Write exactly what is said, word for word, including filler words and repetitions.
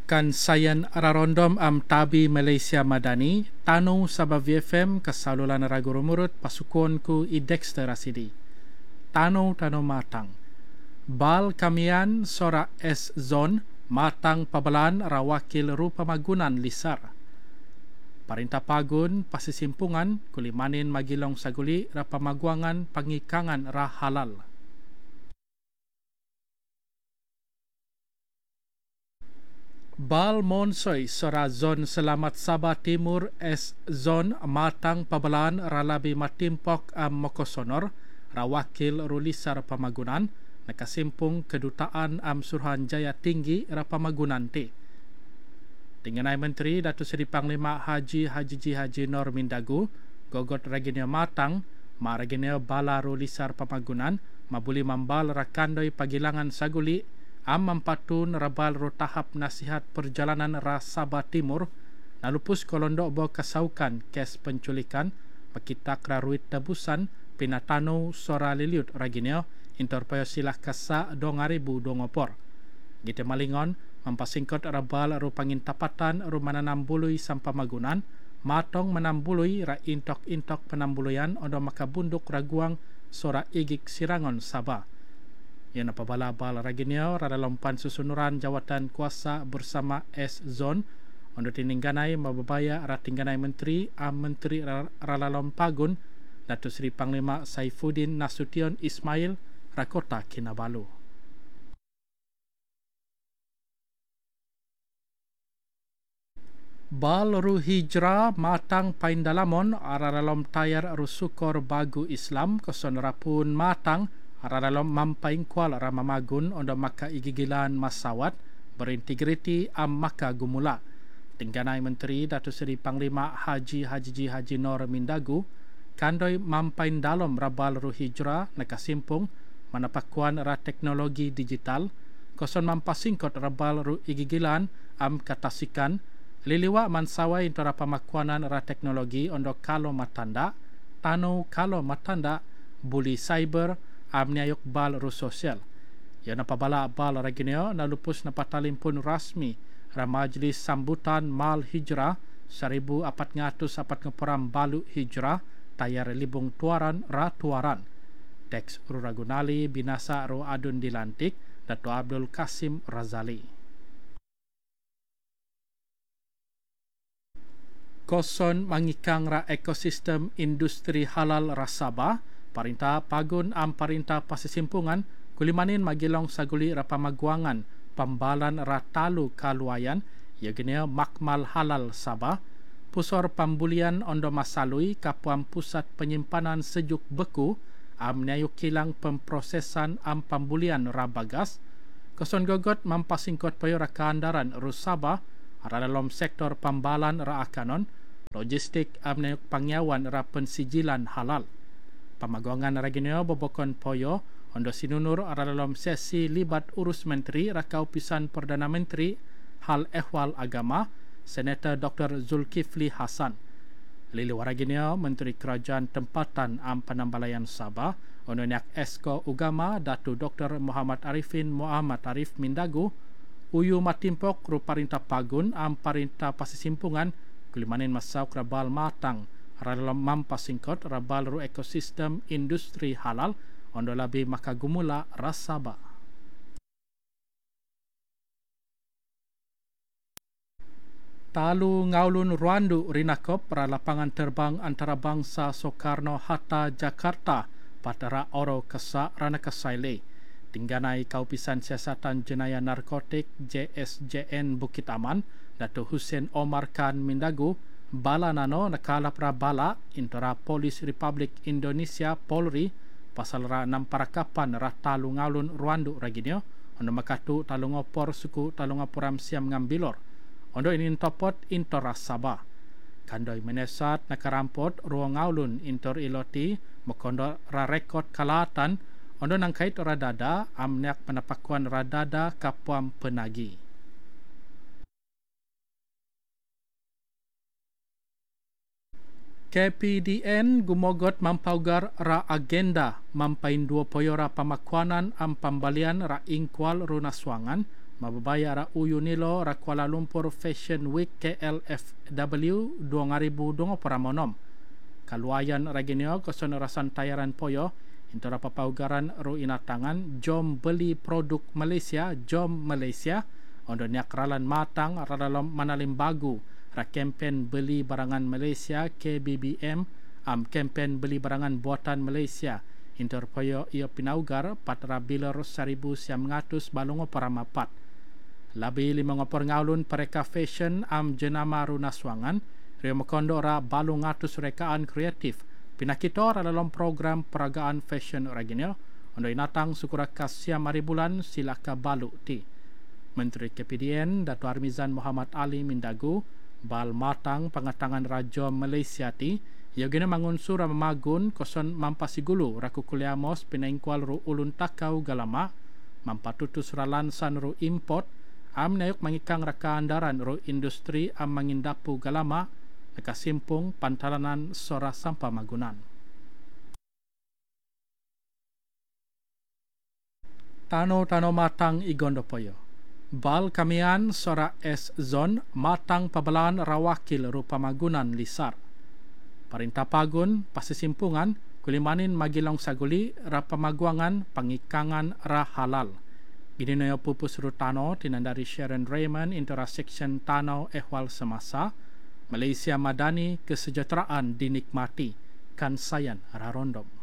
Kan sayan rarondom am tabi Malaysia Madani, tanu sabah V F M kesalulan ragu rumurut pasukon ku i Dexter Rasidi. Tanu tanu matang. Bal kamian sora S zone matang pabalan rawakil rupa magunan lisar. Parintah pagun pasisimpungan kulimanin magilong saguli rapamaguangan pangikangan ra halal. Bal Monsoy sora zon Selamat Sabah Timur S zon matang pabalan ralabi matimpok am Mokosonor rawakil rulisar pamagunan nakasimpung kedutaan am Suruhanjaya Tinggi rapamagunan ti. Tinganai Menteri Datuk Seri Panglima Haji Haji Ji Haji Nor Mindagu gogot raginya matang ma raginya bala rulisar pamagunan mabuli mambal rakandoi pagilangan saguli am mampatun rabal ro tahap nasihat perjalanan ra Sabah Timur nalupus kolondok bo kasaukan kes penculikan pakitak raruit tebusan pinatano sora liliut ragineo interpayo silah kasa dong ribu dongopor gite malingon mampasingkot rabal ro pangintapatan ro mananam bului sampamagunan matong menambului ra intok-intok penambuluyan ondo makabunduk raguang sora igik Sirangon Sabah. Yang napabala-bala raginyo rada lompan susunuran jawatan kuasa bersama S Zone untuk tiningganai mababaya ratingganai menteri am menteri rala lompagun Datuk Seri Panglima Saifuddin Nasution Ismail Rakota Kinabalu. Bal ru hijrah matang paindalamon aralalom tayar rusukor bagu Islam koson rapun matang Aradalom mampaing kual ramamagun ondo maka igigilan masawat berintegriti am maka gumula. Tingganai Menteri Datuk Seri Panglima Haji Haji Ji Haji Nor Mindagu kandoi mampain dalom rabal ru hijrah nakasimpung manapakuan ra teknologi digital koson mampasingkot rabal ru igigilan am katasikan liliwa mansawai intara pamakuanan ra teknologi ondo kalo matanda tanu kalo matanda buli cyber amniayok bal ru sosial. Ya napabala bal ragineo nalupus napatalimpun rasmi ra majlis sambutan mal hijrah seribu empat ratus empat ngeporam balu hijrah tayar libung tuaran ra tuaran. Teks ru ragunali binasa ru adun dilantik Dato Abdul Kasim Razali. Koson mangikang ra ekosistem industri halal ra Sabah Parintah pagun am parintah pasisimpungan kulimanin magilong saguli rapamaguangan pambalan ratalu kaluayan yagineo makmal halal Sabah pusor pambulian ondo masalui kapuam pusat penyimpanan sejuk beku am niayu kilang pemprosesan am pambulian rabagas koson gogot mampasingkot payo rakaandaran ru Sabah ara dalam sektor pambalan ra akanon logistik am niayu pangyawan ra pensijilan halal. Pamagongan ragineo bobokon poyo ondo sinunur ara dalam sesi libat urus menteri rakau pisan Perdana Menteri hal ehwal agama Senator Doktor Zulkifli Hasan. Lili waragineo Menteri Kerajaan Tempatan am Penambalayan Sabah ondo nyak esko ugama Datu Doktor Muhammad Arifin Muhammad Arif Mindagu uyu matimpok ru parintah pagun am parintah pasisimpungan kulimanin masau krabal matang dalam mampasingkot rabal ru ekosistem industri halal ondo labi makagumula rasaba. Talu ngaulun Ruandu Rinakop ra lapangan terbang antarabangsa Soekarno-Hatta Jakarta patara oro kesa rana kesaile. Tingganai Kaupisan Siasatan Jenayah Narkotik J S J N Bukit Aman Datuk Hussein Omar Khan Mindagu bala nano nakalap ra bala intara Polis Republik Indonesia Polri pasal ra enam parakapan ra talu ngalun Ruandu raginyo ondo makatu talungopor suku talungoporam siam ngambilor ondo ini topot intor Sabah kandoi menesat nakarampot ruang ngalun intor iloti mokondo ra rekod kalatan ondo nangkait radada amnek penapakuan radada kapuam penagi. K P D N gumogot mampaugar ra agenda mampain dua poyora pamakuanan am pambalian ra ingkwal runa swangan mababaya ra uyu nilo ra Kuala Lumpur Fashion Week K L F W dua ribu dua puluh monom. Kaluayan raginio koson rasan tayaran poyo intora papaugaran ru inatangan jom beli produk Malaysia, jom Malaysia ondo niakralan matang radalom manalim bagu ra kempen beli barangan Malaysia K B B M am kempen beli barangan buatan Malaysia intor poyo ia pinaugar patra biler seribu siam ngatus balungo paramapat. Labi lima ngopor ngaulun pereka fashion am jenama runaswangan rio makondo ra balung ngatus rekaan kreatif pinakitor dalam program peragaan fashion raginyo ondo inatang sukura kasya mari bulan silaka balu ti. Menteri K P D N Dato' Armizan Muhammad Ali mindagu bal matang pangatangan raja Malaysia ti ia gina mangunsur mamagun koson mampasigulu raku kuliamos pinaingkwal ru ulun takau galama mampatutus ralansan ru import am nayuk mangikang raka andaran ro industri am mangindapu galama nakasimpung pantalanan sora sampah magunan. Tano-tano matang igondopoyo. Bal kamian sora S zone matang pabalaan rawakil rupa magunan lisar. Perintah pagun pasisimpungan kulimanin magilong saguli ra pamaguangan pangikangan ra halal. Gininoyo pupus rutano tinandari Sharon Raymond intersection Tano Ehwal Semasa Malaysia Madani kesejahteraan dinikmati kan sayan rarondom.